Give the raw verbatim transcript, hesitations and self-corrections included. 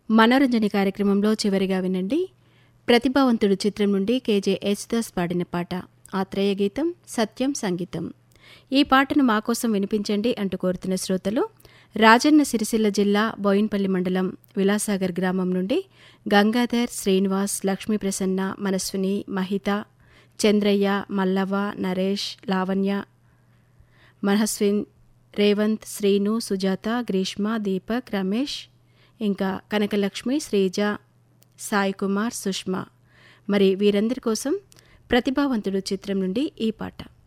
మనోరంజని కార్యక్రమంలో చివరిగా వినండి ప్రతిభావంతుడు చిత్రం నుండి కేజే యేసుదాస్ పాడిన పాట. ఆత్రేయ గీతం, సత్యం సంగీతం. ఈ పాటను మా కోసం వినిపించండి అంటూ కోరుతున్న శ్రోతలు రాజన్న సిరిసిల్ల జిల్లా బోయిన్పల్లి మండలం విలాసాగర్ గ్రామం నుండి గంగాధర్, శ్రీనివాస్, లక్ష్మీప్రసన్న, మనస్విని, మహిత, చంద్రయ్య, మల్లవ్వ, నరేష్, లావణ్య, మనస్విన్, రేవంత్, శ్రీను, సుజాత, గ్రీష్మ, దీపక్, రమేష్, ఇంకా కనకలక్ష్మి, శ్రీజ, సాయి కుమార్, సుష్మా. మరి వీరందరి కోసం ప్రతిభావంతుడు చిత్రం నుండి ఈ పాట.